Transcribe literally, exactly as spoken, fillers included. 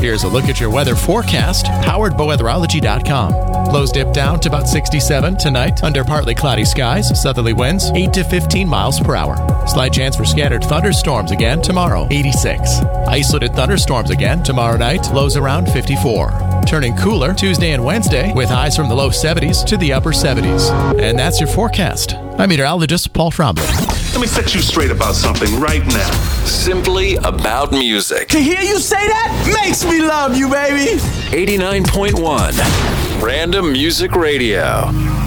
Here's a look at your weather forecast, powered by weatherology dot com. Lows dip down to about sixty-seven tonight under partly cloudy skies, southerly winds eight to fifteen miles per hour. Slight chance for scattered thunderstorms again tomorrow, eighty-six. Isolated thunderstorms again tomorrow night, lows around fifty-four. Turning cooler Tuesday and Wednesday with highs from the low seventies to the upper seventies. And that's your forecast. I'm meteorologist Paul Trombley. Let me set you straight about something right now. Simply about music. To hear you say that makes me love you, baby. eighty-nine point one Random Music Radio.